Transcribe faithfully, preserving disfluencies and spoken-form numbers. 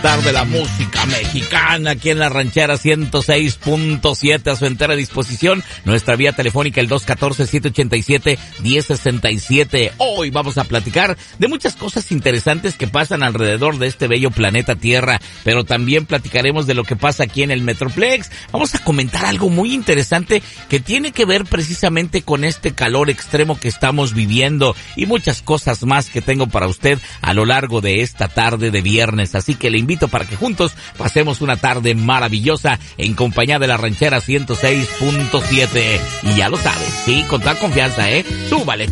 disfrutar de la música mexicana aquí en la Ranchera ciento seis punto siete a su entera disposición. Nuestra vía telefónica el dos uno cuatro, siete ocho siete, uno cero seis siete. Hoy vamos a platicar de muchas cosas interesantes que pasan alrededor de este bello planeta Tierra, pero también platicaremos de lo que pasa aquí en el Metroplex. Vamos a comentar algo muy interesante que tiene que ver precisamente con este calor extremo que estamos viviendo y muchas cosas más que tengo para usted a lo largo de esta tarde de viernes. Así que le invito para que juntos pasemos una tarde maravillosa en compañía de la Ranchera ciento seis punto siete. Y ya lo sabes, sí, con tal confianza, ¿eh? Súbale.